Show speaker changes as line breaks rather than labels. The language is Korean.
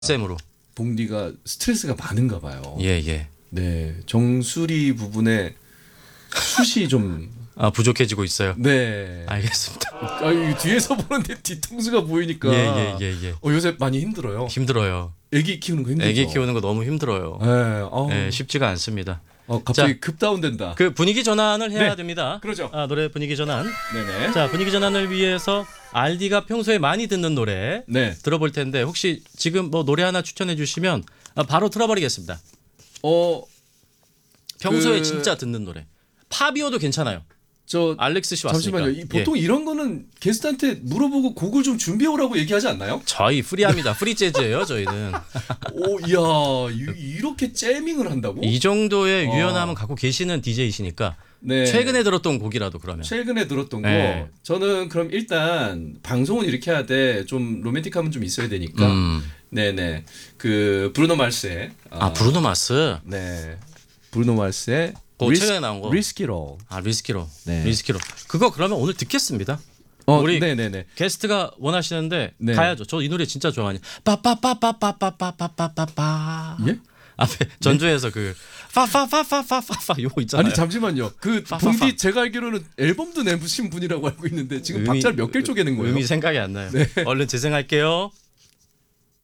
쌤으로.
봉디가 스트레스가 많은가 봐요.
예.
네, 정수리 부분에 숱이 좀
부족해지고 있어요.
네.
알겠습니다.
이 뒤에서 보는데 뒤통수가 보이니까
예.
요새 많이 힘들어요.
힘들어요.
애기 키우는 거 힘들죠.
애기 키우는 거 너무 힘들어요.
네,
쉽지가 않습니다.
갑자기 급다운된다.
그 분위기 전환을 해야
네.
됩니다.
그러죠.
노래 분위기 전환.
네네.
자, 분위기 전환을 위해서 RD가 평소에 많이 듣는 노래
네.
들어볼 텐데 혹시 지금 뭐 노래 하나 추천해 주시면 바로 틀어버리겠습니다. 평소에 진짜 듣는 노래. 팝이어도 괜찮아요.
저
알렉스 씨 왔으니까.
잠시만요. 보통 이런 거는 게스트한테 물어보고 곡을 좀 준비해 오라고 얘기하지 않나요?
저희 프리합니다. 프리 재즈예요, 저희는.
이야, 이렇게 재밍을 한다고?
이 정도의 유연함은 갖고 계시는 DJ이시니까
네.
최근에 들었던 곡이라도 그러면.
최근에 들었던 거.
네.
저는 그럼 일단 방송은 이렇게 해야 돼. 좀 로맨틱함은 좀 있어야 되니까. 네네. 그 브루노 마스의
브루노 마스.
네. 브루노 마스의
최근에 나온 거.
리스키로.
리스키로.
네.
리스키로. 그거 그러면 오늘 듣겠습니다. 우리
네네네.
게스트가 원하시는데
네.
가야죠. 저 이 노래 진짜 좋아하니. 빠빠빠빠빠빠빠빠빠빠.
예?
앞에 전주에서 그 파파파파파파파 요거 있잖아요.
아니 잠시만요. 그 봉디 제가 알기로는 앨범도 내신 분이라고 알고 있는데 지금 박자를 몇 개를 쪼개는 거예요?
음이 생각이 안 나요.
네.
얼른 재생할게요.